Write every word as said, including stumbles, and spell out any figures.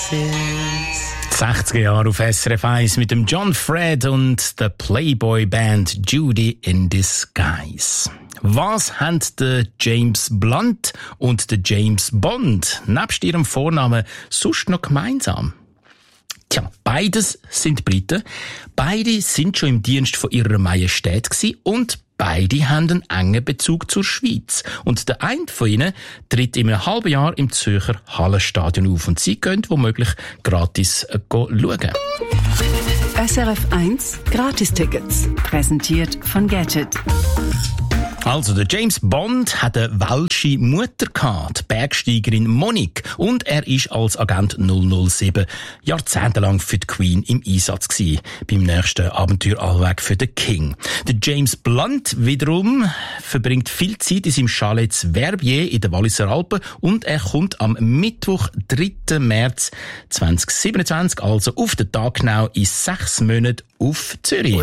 sechziger Jahre auf S R F eins mit dem John Fred und der Playboy-Band Judy in Disguise. Was haben der James Blunt und der James Bond nebst ihrem Vornamen sonst noch gemeinsam? Tja, beides sind Briten. Beide sind schon im Dienst von ihrer Majestät gewesen und beide haben einen engen Bezug zur Schweiz. Und der eine von ihnen tritt in einem halben Jahr im Zürcher Hallenstadion auf. Und sie können womöglich gratis äh, schauen. S R F eins Gratistickets. Präsentiert von Gadget. Also, der James Bond hat eine welsche Mutter gehabt, die Bergsteigerin Monique. Und er ist als Agent null null sieben jahrzehntelang für die Queen im Einsatz gewesen. Beim nächsten Abenteuer allweg für den King. Der James Blunt wiederum verbringt viel Zeit in seinem Chalet Verbier in den Walliser Alpen und er kommt am Mittwoch, dritten März zweitausendsiebenundzwanzig, also auf den Tag genau in sechs Monaten auf Zürich.